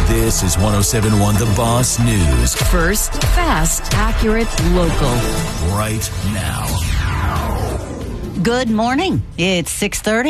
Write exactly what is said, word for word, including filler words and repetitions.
This is one oh seven point one The Boss News. First, fast, accurate, local. Right now. Good morning. It's six thirty.